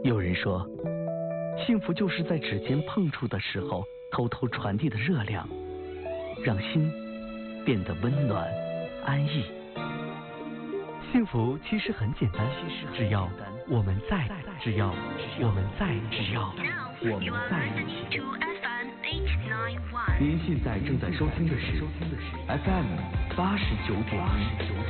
有人说，幸福就是在指尖碰触的时候，偷偷传递的热量，让心变得温暖安逸。幸福其实很简单，只要我们在，只要我们在一起。您现在正在收听的是 FM 89.1